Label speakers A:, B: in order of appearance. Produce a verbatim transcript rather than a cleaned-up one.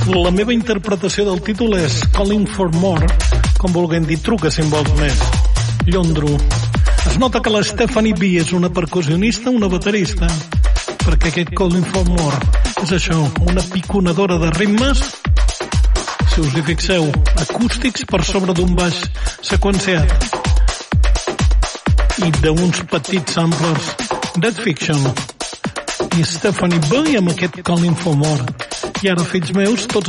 A: La meva interpretació del títol és Calling for More, com vulguem dir, truca si en vols més. Llondro. Es nota que la Stephanie B és una percussionista, una baterista, perquè aquest Calling for More és això, una piconadora de ritmes, si us hi fixeu, acústics per sobre d'un baix seqüenciat i d'uns petits samplers. Dead Fiction i Stephanie B amb aquest Calling for More. I ara, fills meus, tots